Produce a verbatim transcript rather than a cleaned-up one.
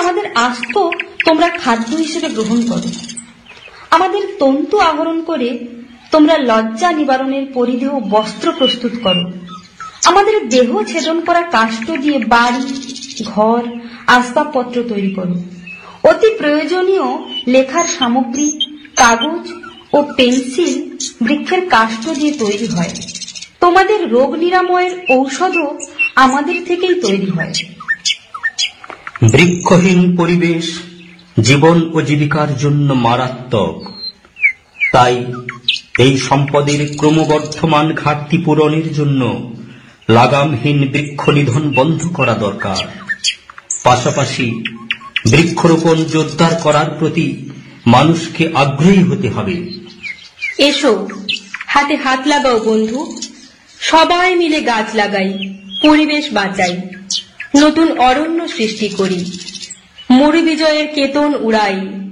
আমাদের আস্ত তোমরা খাদ্য হিসেবে গ্রহণ করো। আমাদের তন্তু আহরণ করে তোমরা লজ্জা নিবারণের পরিধেয় বস্ত্র প্রস্তুত করো। আমাদের দেহ ছেদন করা কাষ্ঠ দিয়ে বাড়ি, ঘর, আসবাবপত্র তৈরি করো। অতি প্রয়োজনীয় লেখার সামগ্রী, কাগজ ও পেন্সিল বৃক্ষের কাষ্ঠ দিয়ে তৈরি হয়। তোমাদের রোগ নিরাময়ের ঔষধও আমাদের থেকেই তৈরি হয়। বৃক্ষহীন পরিবেশ জীবন ও জীবিকার জন্য মারাত্মক। তাই এই সম্পদের ক্রমবর্ধমান ঘাটতি পূরণের জন্য লাগামহীন বৃক্ষ নিধন বন্ধ করা দরকার। পাশাপাশি বৃক্ষরোপণ জোরদার করার প্রতি মানুষকে আগ্রহী হতে হবে। এসো, হাতে হাত লাগাও বন্ধু। সবাই মিলে গাছ লাগাই, পরিবেশ বাঁচাই, নতুন অরণ্য সৃষ্টি করি, মরু বিজয়ের কেতন উড়াই।